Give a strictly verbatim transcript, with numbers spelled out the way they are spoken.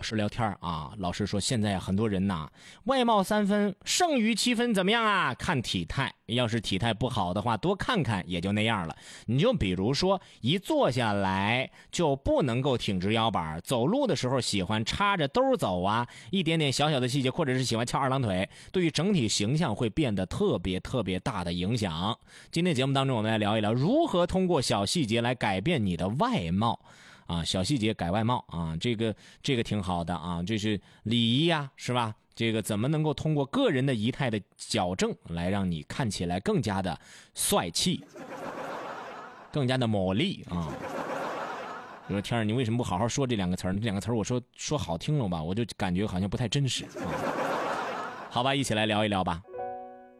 师聊天啊，老师说现在很多人呐，外貌三分，剩余七分怎么样啊？看体态，要是体态不好的话，多看看也就那样了。你就比如说，一坐下来就不能够挺直腰板，走路的时候喜欢插着兜走啊，一点点小小的细节，或者是喜欢翘二郎腿，对于整体形象会变得特别特别大的影响。今天节目当中，我们来聊一聊如何通过小细节来改变你的外貌。啊，小细节改外貌啊，这个这个挺好的啊，这是礼仪呀，是吧？这个怎么能够通过个人的仪态的矫正，来让你看起来更加的帅气，更加的美丽啊？我说天儿，你为什么不好好说这两个词儿？这两个词儿我说说好听了吧，我就感觉好像不太真实啊。好吧，一起来聊一聊吧。